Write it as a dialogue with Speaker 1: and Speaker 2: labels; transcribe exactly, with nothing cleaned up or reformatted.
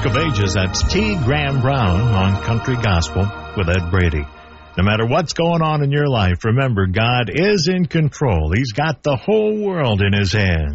Speaker 1: Rock of Ages. That's T. Graham Brown on Country Gospel with Ed Brady. No matter what's going on in your life, remember, God is in control. He's got the whole world in his hands.